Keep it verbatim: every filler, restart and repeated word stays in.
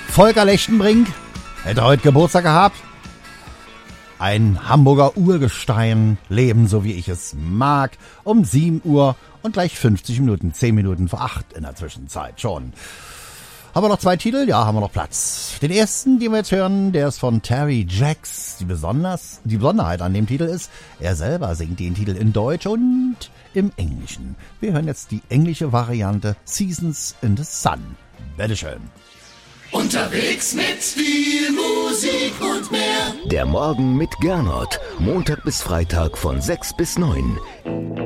Volker Lechtenbrink hätte heute Geburtstag gehabt. Ein Hamburger Urgestein, Leben so wie ich es mag, um sieben Uhr und gleich fünfzig Minuten, zehn Minuten vor acht in der Zwischenzeit schon. Haben wir noch zwei Titel? Ja, haben wir noch Platz. Den ersten, den wir jetzt hören, der ist von Terry Jacks. Die, besonders, die Besonderheit an dem Titel ist, er selber singt den Titel in Deutsch und im Englischen. Wir hören jetzt die englische Variante Seasons in the Sun. Bitteschön. Unterwegs mit viel Musik und mehr. Der Morgen mit Gernot. Montag bis Freitag von sechs bis neun.